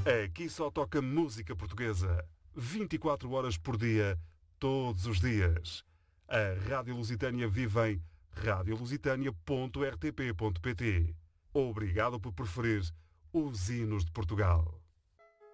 Aqui só toca música portuguesa. 24 horas por dia, todos os dias. A Rádio Lusitânia vive em radiolusitania.rtp.pt. Obrigado por preferir os hinos de Portugal.